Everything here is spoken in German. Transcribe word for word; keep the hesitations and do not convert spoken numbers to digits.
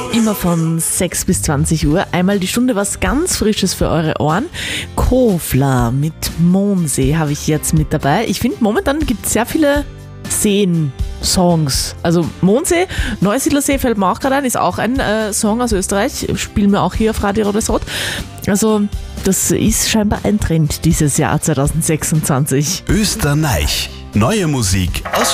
Immer von sechs bis zwanzig Uhr. Einmal die Stunde was ganz Frisches für eure Ohren. Kofler mit Mondsee habe ich jetzt mit dabei. Ich finde, momentan gibt es sehr viele Seen-Songs. Also Mondsee, Neusiedlersee fällt mir auch gerade ein, ist auch ein äh, Song aus Österreich. Spielen wir auch hier auf Radio Rodesrot. Also das ist scheinbar ein Trend dieses Jahr zwanzig sechsundzwanzig. Österreich. Neue Musik aus